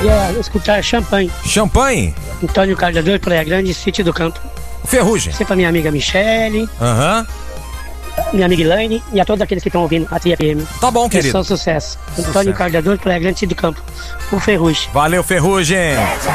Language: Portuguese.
queria escutar Champanhe. Champanhe? Antônio Cargador, Praia Grande, Sítio do Campo. Ferrugem. Sempre pra minha amiga Michele, minha amiga Elaine e a todos aqueles que estão ouvindo a TFM. Tá bom, Que querido. são sucesso. Antônio Cargador, Praia Grande, Sítio do Campo. O Ferrugem. Valeu, Ferrugem.